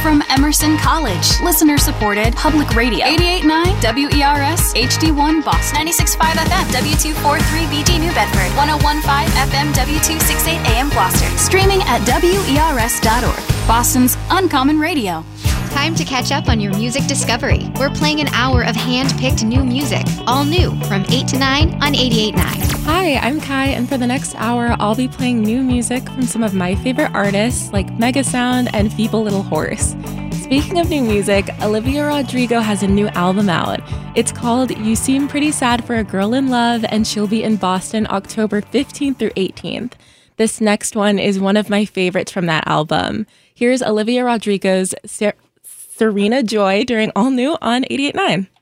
from Emerson College. Listener-supported public radio. 88.9 WERS HD1 Boston. 96.5 FM W243BG New Bedford. 101.5 FM W268 AM Gloucester. Streaming at WERS.org. Boston's Uncommon Radio. Time to catch up on your music discovery. We're playing an hour of hand-picked new music, all new from 8 to 9 on 88.9. Hi, I'm Kai, and for the next hour, I'll be playing new music from some of my favorite artists like Megasound and Feeble Little Horse. Speaking of new music, Olivia Rodrigo has a new album out. It's called You Seem Pretty Sad for a Girl in Love, and she'll be in Boston October 15th through 18th. This next one is one of my favorites from that album. Here's Olivia Rodrigo's Serena Joy during All New on 88.9.